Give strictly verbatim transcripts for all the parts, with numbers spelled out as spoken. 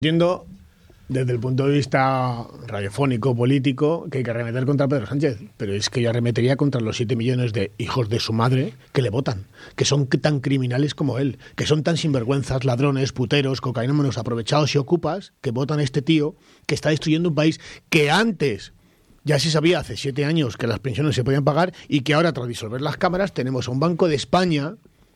Entiendo desde el punto de vista radiofónico, político, que hay que arremeter contra Pedro Sánchez, pero es que yo arremetería contra los siete millones de hijos de su madre que le votan, que son tan criminales como él, que son tan sinvergüenzas, ladrones, puteros, cocainómanos, aprovechados y ocupas, que votan a este tío que está destruyendo un país que antes ya se sabía hace siete años que las pensiones se podían pagar y que ahora, tras disolver las cámaras, tenemos a un Banco de España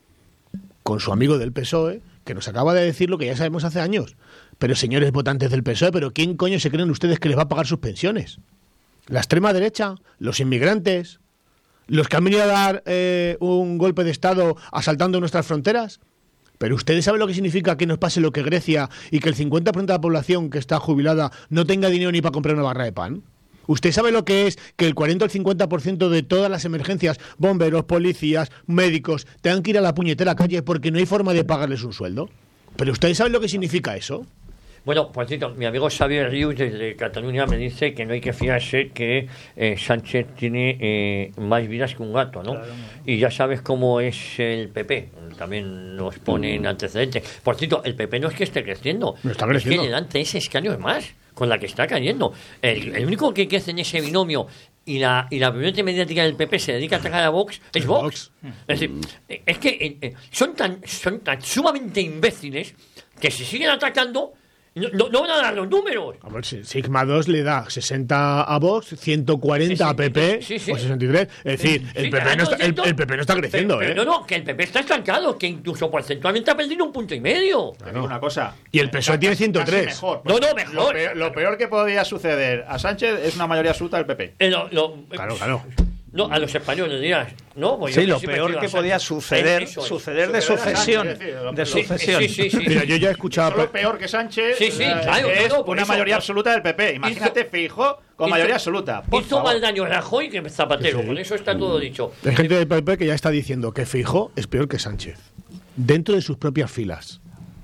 con su amigo del P S O E que nos acaba de decir lo que ya sabemos hace años. Pero señores votantes del P S O E, ¿pero quién coño se creen ustedes que les va a pagar sus pensiones? ¿La extrema derecha? ¿Los inmigrantes? ¿Los que han venido a dar eh, un golpe de Estado asaltando nuestras fronteras? ¿Pero ustedes saben lo que significa que nos pase lo que Grecia y que el cincuenta por ciento de la población que está jubilada no tenga dinero ni para comprar una barra de pan? ¿Usted sabe lo que es que el cuarenta o el cincuenta por ciento de todas las emergencias, bomberos, policías, médicos, tengan que ir a la puñetera calle porque no hay forma de pagarles un sueldo? ¿Pero ustedes saben lo que significa eso? Bueno, por cierto, mi amigo Xavier Rius desde Cataluña me dice que no hay que fiarse, que eh, Sánchez tiene eh, más vidas que un gato, ¿no? Claro. Y ya sabes cómo es el P P, también nos ponen antecedentes. Por cierto, el P P no es que esté creciendo, no está creciendo. Es que le dan tres escaños más con la que está cayendo. El, el único que crece en ese binomio y la y la primera mediática del P P se dedica a atacar a Vox es Vox. Vox. Es decir, es que eh, eh, son tan son tan sumamente imbéciles que si siguen atacando no, no, no van a dar los números. A ver, Sigma dos le da sesenta a Vox, ciento cuarenta sí, sí, a P P sí, sí. o sesenta y tres. Es decir, sí, el, sí, P P no está, el, el P P no está creciendo, pero, ¿eh? No, no, que el P P está estancado, que incluso porcentualmente ha perdido un punto y medio. Claro. Una cosa. Y el P S O E tiene ciento tres. Mejor, no, no, mejor. Lo peor, lo peor que podría suceder a Sánchez es una mayoría absoluta del P P. Eh, lo, lo, claro, claro. No, a los españoles dirás, ¿no? Pues sí, lo peor que podía suceder, eso, suceder de sucesión, Sánchez, decir, de sucesión. Sí, sí, sí, sí. Mira, yo ya he escuchado... Lo peor que Sánchez sí, sí, eh, claro, es no, no, una eso, mayoría absoluta del P P. Imagínate, hizo, Feijóo con hizo, mayoría absoluta. Hizo más daño Rajoy que Zapatero, sí. Con eso está todo dicho. Hay gente del P P que ya está diciendo que Feijóo es peor que Sánchez, dentro de sus propias filas.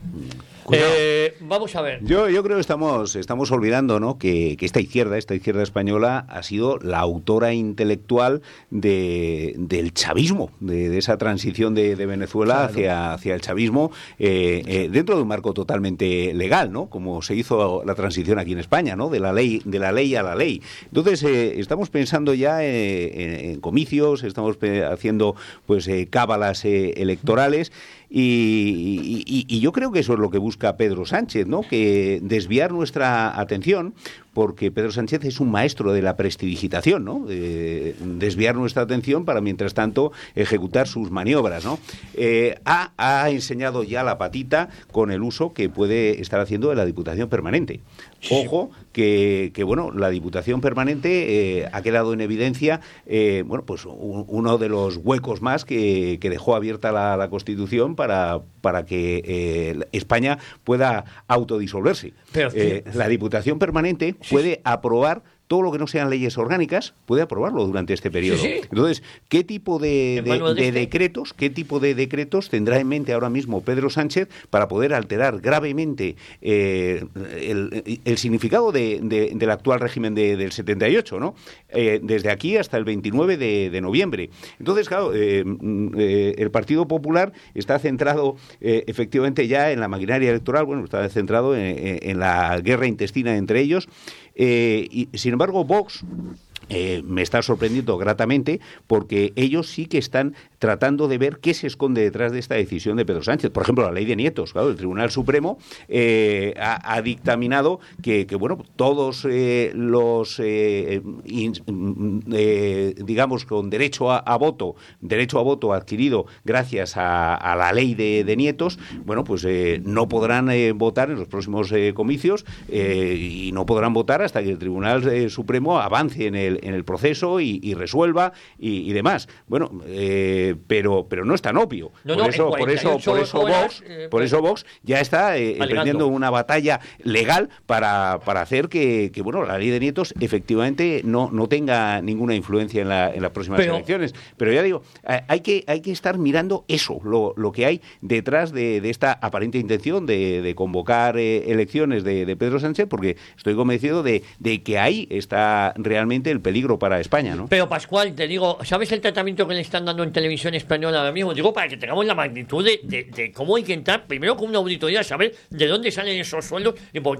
Eh, vamos a ver. Yo, yo creo que estamos, estamos olvidando, ¿no?, que, que esta izquierda, esta izquierda española, ha sido la autora intelectual de, del chavismo, de, de esa transición de, de Venezuela claro. hacia, hacia el chavismo, eh, eh, dentro de un marco totalmente legal, ¿no?, como se hizo la transición aquí en España, ¿no?, de la ley, de la ley a la ley. Entonces, eh, estamos pensando ya eh, en, en comicios, estamos haciendo pues eh, cábalas eh, electorales. Y, y, y yo creo que eso es lo que busca Pedro Sánchez, ¿no?, que desviar nuestra atención, porque Pedro Sánchez es un maestro de la prestidigitación, ¿no?, eh, desviar nuestra atención para, mientras tanto, ejecutar sus maniobras, ¿no? Eh, ha, ha enseñado ya la patita con el uso que puede estar haciendo de la Diputación Permanente. Ojo, que, que bueno, la Diputación Permanente eh, ha quedado en evidencia, eh, bueno, pues un, uno de los huecos más que, que dejó abierta la, la Constitución para, para que eh, España pueda autodisolverse. Pero, eh, la Diputación Permanente sí. puede aprobar todo lo que no sean leyes orgánicas, puede aprobarlo durante este periodo. Sí, sí. Entonces, ¿qué tipo de, de, de decretos, qué tipo de decretos tendrá en mente ahora mismo Pedro Sánchez para poder alterar gravemente eh, el, el significado de, de, del actual régimen de, del setenta y ocho, ¿no? Eh, desde aquí hasta el veintinueve de, de noviembre. Entonces, claro, eh, eh, el Partido Popular está centrado eh, efectivamente ya en la maquinaria electoral, bueno, está centrado en, en la guerra intestina entre ellos. Eh, y sin embargo, Vox eh, me está sorprendiendo gratamente porque ellos sí que están tratando de ver qué se esconde detrás de esta decisión de Pedro Sánchez. Por ejemplo, la ley de nietos. Claro, el Tribunal Supremo eh, ha, ha dictaminado que, que bueno, todos eh, los, eh, in, eh, digamos, con derecho a, a voto, derecho a voto adquirido gracias a, a la ley de, de nietos, bueno, pues eh, no podrán eh, votar en los próximos eh, comicios eh, y no podrán votar hasta que el Tribunal eh, Supremo avance en el, en el proceso y, y resuelva y, y demás. Bueno, eh, pero pero no es tan obvio. No, por, no, eso, por eso por eso Vox eh, por eso Vox ya está eh, emprendiendo una batalla legal para, para hacer que, que bueno, la ley de nietos efectivamente no, no tenga ninguna influencia en, la, en las próximas pero, elecciones. Pero ya digo, hay que hay que estar mirando eso, lo, lo que hay detrás de, de esta aparente intención de, de convocar eh, elecciones de, de Pedro Sánchez, porque estoy convencido de, de que ahí está realmente el peligro para España, ¿no? Pero Pascual, te digo, ¿sabes el tratamiento que le están dando en televisión española ahora mismo? Digo, para que tengamos la magnitud de, de, de cómo hay que entrar, primero con una auditoría, saber de dónde salen esos sueldos, y por